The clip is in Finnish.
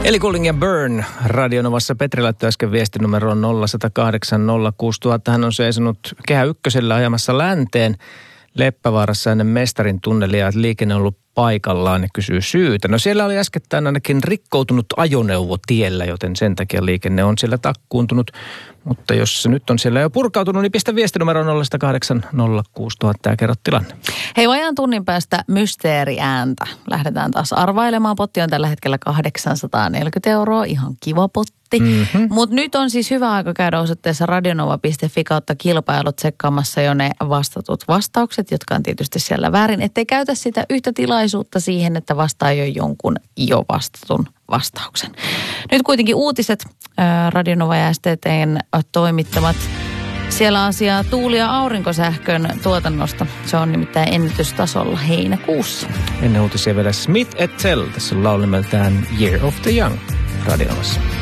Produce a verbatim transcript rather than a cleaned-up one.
Eli Cooling ja Burn Radionovassa. Petri laittoi äsken viestinumeroon nolla yksi nolla kahdeksan nolla kuusi nolla nolla nolla. Hän on seisonut Kehä Ykkösellä ajamassa länteen Leppävaarassa ennen Mestarin tunnelia, että liikenne on ollut paikallaan ja kysyy syytä. No siellä oli äskettäin ainakin rikkoutunut ajoneuvo tiellä, joten sen takia liikenne on siellä takkuuntunut. Mutta jos se nyt on siellä jo purkautunut, niin pistä viestinumero nolla yksi nolla kahdeksan nolla kuusi nolla nolla ja kerro tilanne. Hei, vajaan tunnin päästä mysteeriääntä. Lähdetään taas arvailemaan. Potti on tällä hetkellä kahdeksansataaneljäkymmentä euroa. Ihan kiva potti. Mm-hmm. Mutta nyt on siis hyvä aika käydä osoitteessa radionova piste fi kautta kilpailut tsekkaamassa jo ne vastatut vastaukset, jotka on tietysti siellä väärin. Ettei käytä sitä yhtä tilaisuutta siihen, että vastaa jo jonkun jo vastatun vastauksen. Nyt kuitenkin uutiset ää, Radionova ja S T T:n toimittamat. Siellä asiaa tuuli- ja aurinkosähkön tuotannosta. Se on nimittäin ennätystasolla heinäkuussa. Ennen uutisia vielä Smith et Tell. Tässä on laulu nimeltään Year of the Young Radionovassa.